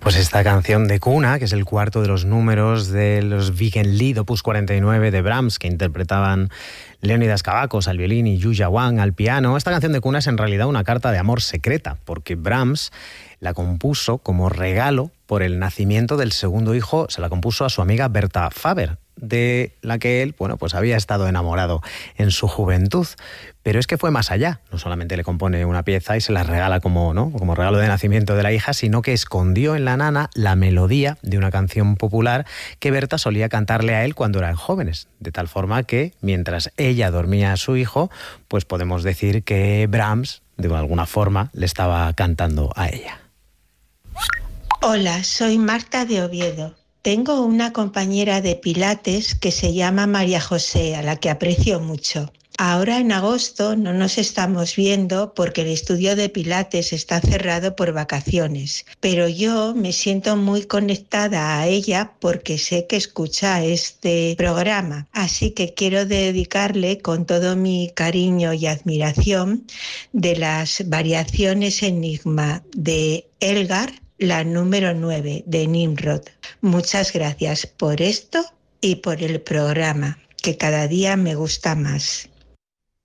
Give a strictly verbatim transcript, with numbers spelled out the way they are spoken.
Pues esta canción de cuna, que es el cuarto de los números de los Wiegenlied opus cuarenta y nueve de Brahms, que interpretaban Leonidas Kavakos al violín y Yuya Wang al piano. Esta canción de cuna es en realidad una carta de amor secreta, porque Brahms la compuso como regalo por el nacimiento del segundo hijo. Se la compuso a su amiga Berta Faber, de la que él, bueno, pues había estado enamorado en su juventud. Pero es que fue más allá. No solamente le compone una pieza y se la regala como, ¿no?, como regalo de nacimiento de la hija, sino que escondió en la nana la melodía de una canción popular que Berta solía cantarle a él cuando eran jóvenes. De tal forma que, mientras ella dormía a su hijo, pues podemos decir que Brahms, de alguna forma, le estaba cantando a ella. Hola, soy Marta de Oviedo. Tengo una compañera de Pilates que se llama María José, a la que aprecio mucho. Ahora en agosto no nos estamos viendo porque el estudio de Pilates está cerrado por vacaciones, pero yo me siento muy conectada a ella porque sé que escucha este programa, así que quiero dedicarle con todo mi cariño y admiración de las variaciones Enigma de Elgar, la número nueve de Nimrod. Muchas gracias por esto y por el programa, que cada día me gusta más.